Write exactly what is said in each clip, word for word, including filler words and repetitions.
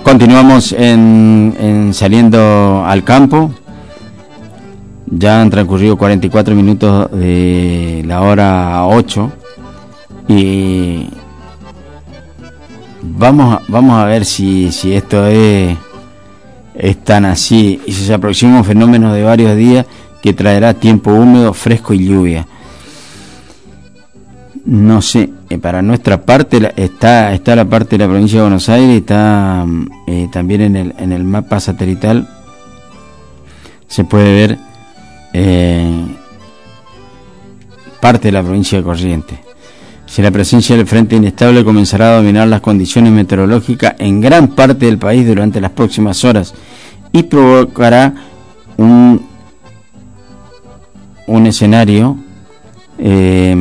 Continuamos en, en saliendo al campo. Ya han transcurrido cuarenta y cuatro minutos de la hora ocho y vamos a, vamos a ver si, si esto es, es tan así y si se aproxima un fenómeno de varios días que traerá tiempo húmedo, fresco y lluvia. No sé, eh, para nuestra parte la, está está la parte de la provincia de Buenos Aires, está eh, también en el en el mapa satelital se puede ver eh, parte de la provincia de Corrientes. Si la presencia del frente inestable comenzará a dominar las condiciones meteorológicas en gran parte del país durante las próximas horas y provocará un un escenario eh,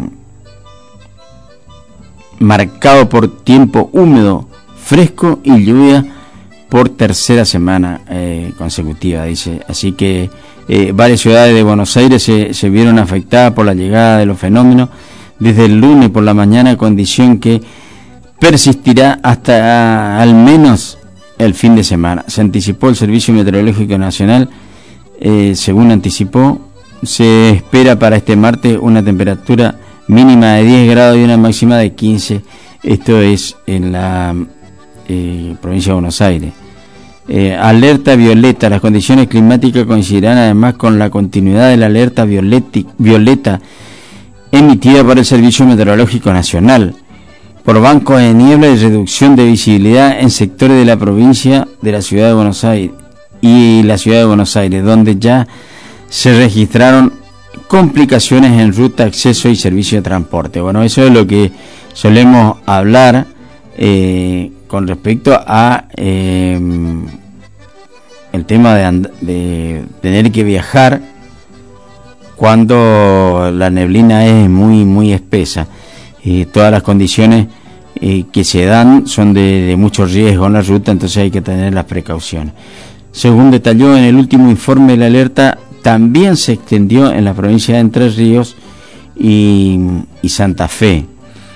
marcado por tiempo húmedo, fresco y lluvia por tercera semana eh, consecutiva, dice. Así que eh, varias ciudades de Buenos Aires se, se vieron afectadas por la llegada de los fenómenos desde el lunes por la mañana, condición que persistirá hasta al menos el fin de semana. Se anticipó el Servicio Meteorológico Nacional, eh, según anticipó, se espera para este martes una temperatura mínima de diez grados y una máxima de quince. Esto es en la eh, provincia de Buenos Aires. Eh, alerta violeta. Las condiciones climáticas coincidirán además con la continuidad de la alerta violeti, violeta emitida por el Servicio Meteorológico Nacional por bancos de niebla y reducción de visibilidad en sectores de la provincia de la ciudad de Buenos Aires y la ciudad de Buenos Aires, donde ya se registraron complicaciones en ruta, acceso y servicio de transporte. Bueno, eso es lo que solemos hablar eh, con respecto a eh, el tema de, and- de tener que viajar cuando la neblina es muy muy espesa. Eh, todas las condiciones eh, que se dan son de, de mucho riesgo en la ruta, entonces hay que tener las precauciones. Según detalló en el último informe, la alerta también se extendió en la provincia de Entre Ríos y, y Santa Fe.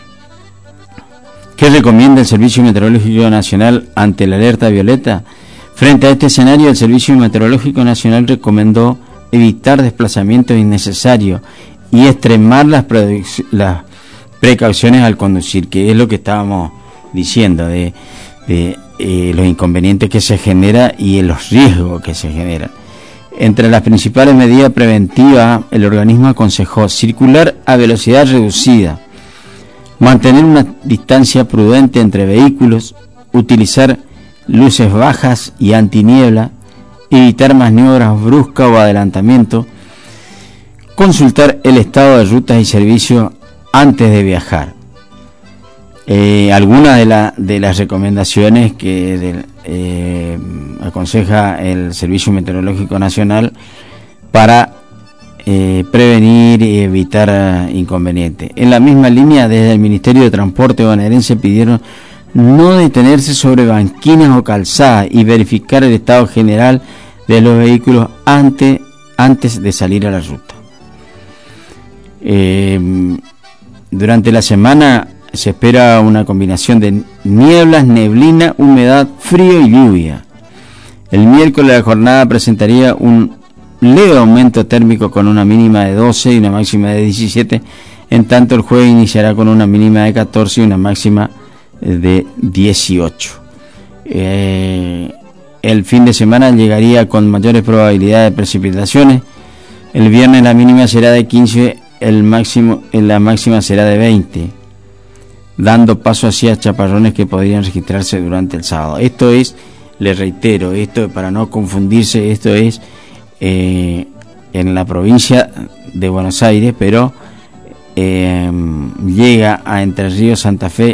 ¿Qué recomienda el Servicio Meteorológico Nacional ante la alerta violeta? Frente a este escenario, el Servicio Meteorológico Nacional recomendó evitar desplazamientos innecesarios y extremar las, produc- las precauciones al conducir, que es lo que estábamos diciendo de, de eh, los inconvenientes que se generan y los riesgos que se generan. Entre las principales medidas preventivas, el organismo aconsejó circular a velocidad reducida, mantener una distancia prudente entre vehículos, utilizar luces bajas y antiniebla, evitar maniobras bruscas o adelantamiento, consultar el estado de rutas y servicios antes de viajar. Eh, algunas de, la, de las recomendaciones que de, eh, aconseja el Servicio Meteorológico Nacional para eh, prevenir y evitar uh, inconvenientes. En la misma línea, desde el Ministerio de Transporte bonaerense pidieron no detenerse sobre banquinas o calzadas y verificar el estado general de los vehículos antes, antes de salir a la ruta. Eh, durante la semana se espera una combinación de nieblas, neblina, humedad, frío y lluvia. El miércoles la jornada presentaría un leve aumento térmico con una mínima de doce y una máxima de diecisiete, en tanto el jueves iniciará con una mínima de catorce y una máxima de dieciocho. Eh, el fin de semana llegaría con mayores probabilidades de precipitaciones. El viernes la mínima será de quince, el máximo, la máxima será de veinte, dando paso hacia chaparrones que podrían registrarse durante el sábado. Esto es, les reitero, esto para no confundirse, esto es eh, en la provincia de Buenos Aires, pero eh, llega a Entre Ríos, Santa Fe